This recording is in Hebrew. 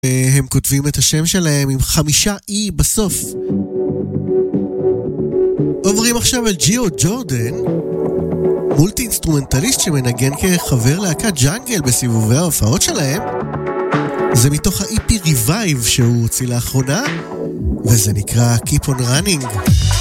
הם כותבים את השם שלהם עם 5 E בסוף. עוברים עכשיו על ג'יו ג'ורדן, מולטי אינסטרומנטליסט שמנגן כחבר להקת ג'אנגל בסיבובי ההופעות שלהם. זה מתוך ה-EP Revive שהוא הוציא לאחרונה, וזה נקרא Keep on Running.